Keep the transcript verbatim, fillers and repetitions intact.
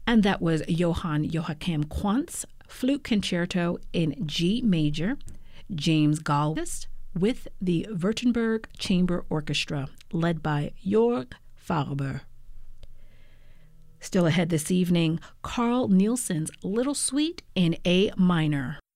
And that was Johann Joachim Quantz, Flute Concerto in G major, James Galvest, with the Württemberg Chamber Orchestra, led by Jörg Farber. Still ahead this evening, Carl Nielsen's Little Suite in A minor.